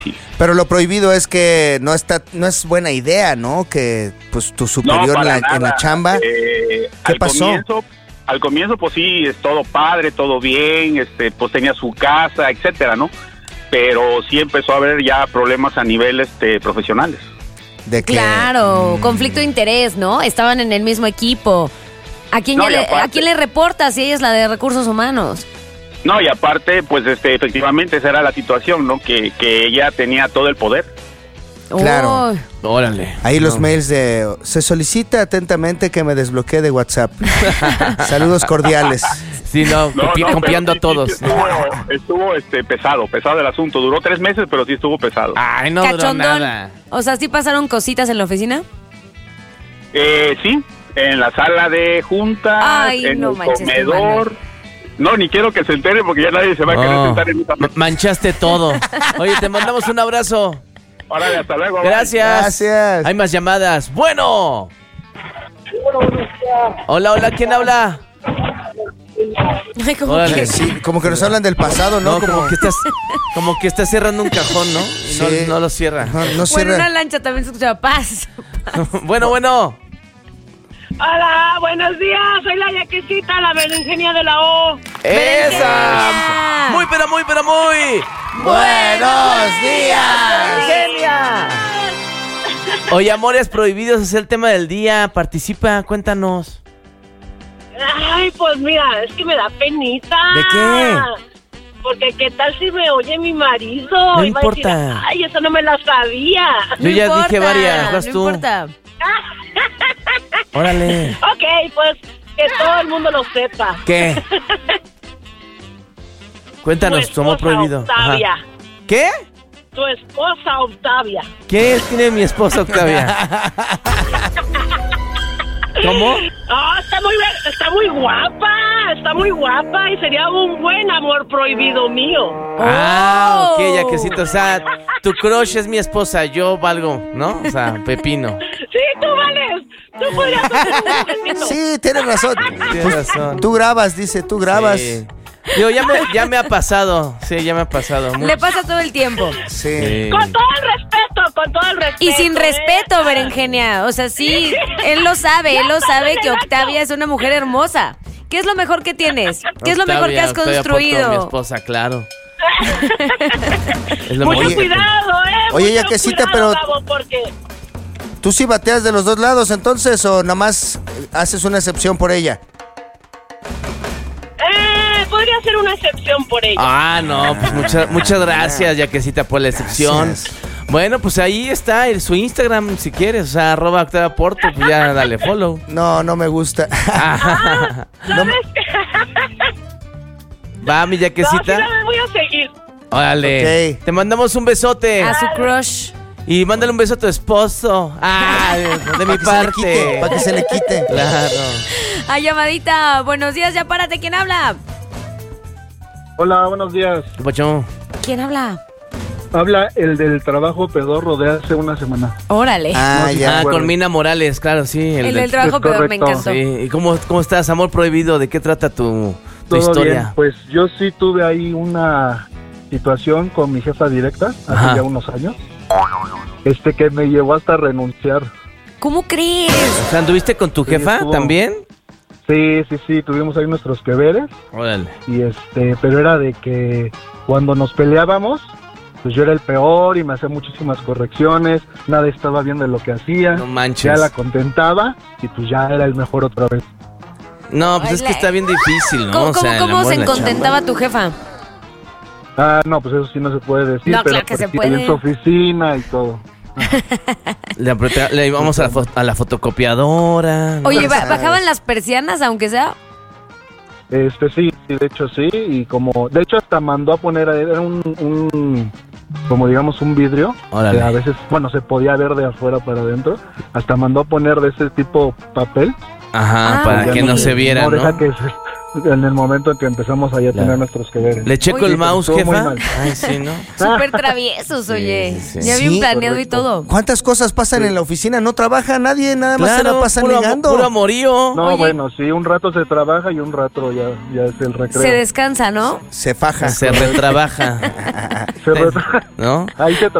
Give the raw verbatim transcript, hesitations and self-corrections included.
Pero lo prohibido es que no está, no es buena idea, ¿no? Que pues tu superior no, en, la, nada. en la chamba. Eh, ¿Qué al pasó? Comienzo, al comienzo, pues sí, es todo padre, todo bien, este, pues tenía su casa, etcétera, ¿no? Pero sí empezó a haber ya problemas a nivel este, profesionales. De que, Claro, mm, conflicto de interés, ¿no? Estaban en el mismo equipo. ¿A quién, No, ya y le, aparte- ¿A quién le reportas si ella es la de recursos humanos? No, y aparte, pues este, efectivamente esa era la situación, ¿no? Que, que ella tenía todo el poder. Claro. Oh, Órale. Ahí los No. mails de se solicita atentamente que me desbloquee de WhatsApp. Saludos cordiales. Sí, no, No, copi- no, copiando a pero sí, todos. sí, estuvo estuvo este, pesado, pesado el asunto. Duró tres meses, pero sí estuvo pesado. Ay, no duró Cachondón. nada. O sea, ¿sí pasaron cositas en la oficina? Eh, sí, en la sala de juntas, Ay, en no el manches, qué comedor. No, ni quiero que se entere porque ya nadie se va a querer Oh, sentar en esa ma- mesa. manchaste todo. Oye, te mandamos un abrazo. Órale, hasta luego. bye. Gracias. Gracias. Hay más llamadas. Bueno. Hola, hola, ¿quién habla? Ay, como Órale. que... Sí, como que nos hablan del pasado, ¿no? No, como que estás, como que estás cerrando un cajón, ¿no? Y no, Sí. no lo cierra. No, no Bueno, cierra. una lancha también se escuchaba paz. Bueno, bueno. Hola, buenos días, soy la Yaquecita, la berenjena de la O. Esa. Muy, pero muy, pero muy. ¡Buenos días! Genia. Oye, Amores Prohibidos es el tema del día. Participa, cuéntanos. Ay, pues mira, es que me da penita. ¿De qué? Porque qué tal si me oye mi marido. No Iba a decir, importa. ay, eso no me la sabía. Yo ya No dije importa, varias, vas no tú. importa. Órale. Ok, pues que todo el mundo lo sepa. ¿Qué? Cuéntanos, Tu tu amor esposa prohibido. Octavia. Ajá. ¿Qué? Tu esposa Octavia. ¿Qué tiene mi esposa Octavia? ¿Cómo? Ah, está muy bien, está muy guapa, está muy guapa y sería un buen amor prohibido mío. Ah, ok, Oh. Yaquecito. O sea, tu crush es mi esposa, yo valgo, ¿no? O sea, pepino. Sí, tú vales, tú podrías hacer un besito. Sí, tienes razón. Tienes razón. Tú grabas, dice, tú grabas. Sí. Digo, ya me, ya me ha pasado. Sí, ya me ha pasado. Le mucho. pasa todo el tiempo. Sí. Sí. Con todo el respeto, con todo el respeto. Y sin ¿eh? respeto, Berenjena. O sea, sí, él lo sabe, él lo sabe que Octavia es una mujer hermosa. ¿Qué es lo mejor que tienes? ¿Qué es lo mejor que has Octavia, Octavia Porto, mi construido? esposa, claro. Es lo Mucho mejor. cuidado, ¿eh? Oye, Mucho Yaquecita, cuidado, pero- Gabo, porque... ¿Tú sí bateas de los dos lados entonces o nada más haces una excepción por ella? Eh, podría ser una excepción por ella. Ah, no, pues muchas muchas gracias, Yaquecita, por la excepción. Gracias. Bueno, pues ahí está el, su Instagram, si quieres, o sea, arroba Octavia Porto, pues ya dale follow. No, no me gusta. Ah, ¿Sabes? va, mi No, sí Yaquecita. la voy a seguir. Órale. Ok. Te mandamos un besote. A su crush. Y mándale un beso a tu esposo. Ah, de mi parte. Para que se le quite. Claro. Ay, llamadita. Buenos días, ya párate. ¿Quién habla? Hola, buenos días. ¿Qué pacho? ¿Quién habla? Habla el del trabajo pedorro de hace una semana. Órale. Ah, No, ya. Ah, bueno. con Mina Morales, claro, sí. el del- del trabajo, es pero me correcto. encantó. Sí. ¿Y cómo, cómo estás, amor prohibido? ¿De qué trata tu, tu Todo historia? bien. Pues yo sí tuve ahí una situación con mi jefa directa hace Ajá. ya unos años. Este que me llevó hasta renunciar. ¿Cómo crees? O sea, ¿anduviste con tu Sí, jefa estuvo- también? Sí, sí, sí, tuvimos ahí nuestros que veres. Órale. Y este, pero era de que cuando nos peleábamos, pues yo era el peor y me hacía muchísimas correcciones, nadie estaba bien de lo que hacía. No manches. Ya la contentaba y pues ya era el mejor otra vez. No, pues es que está bien difícil, ¿no? ¿Cómo, O sea, cómo, el cómo amor se en la contentaba tu jefa? Ah, no, pues eso sí no se puede decir, No, pero claro que se pues, sí, puede. en su oficina y todo. chamba. Le, apreta- le íbamos a la, fo- a la fotocopiadora. ¿no? Oye, ba- sabes. ¿bajaban las persianas aunque sea? Este sí, sí, de hecho sí, y como, de hecho hasta mandó a poner, era un, un como digamos un vidrio, Órale. que a veces, bueno, se podía ver de afuera para adentro, hasta mandó a poner de ese tipo papel. Ajá, Ah, para ok. que no se viera, ¿no? deja que se, en el momento en que empezamos ahí a Claro. tener nuestros que veres. Le checo Uy, el sí, mouse, estuvo muy jefa. mal. Ay, sí, ¿no? Súper traviesos, oye. sí, sí. Ya bien Sí, planeado correcto. y todo. ¿Cuántas cosas pasan en la oficina? No trabaja nadie, nada más se la pasan puro, amo- ligando. puro amorío. No, Oye. bueno, sí, un rato se trabaja y un rato ya, ya es el recreo. Se descansa, ¿no? Se faja. Se retrabaja, Se retra- ¿no? Ahí se